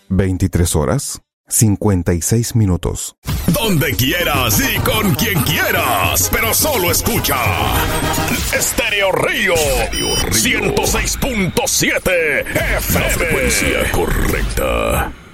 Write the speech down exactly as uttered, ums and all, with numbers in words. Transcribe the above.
veintitrés horas, cincuenta y seis minutos. Donde quieras y con quien quieras, pero solo escucha Estéreo Río ciento seis punto siete F M. La frecuencia correcta.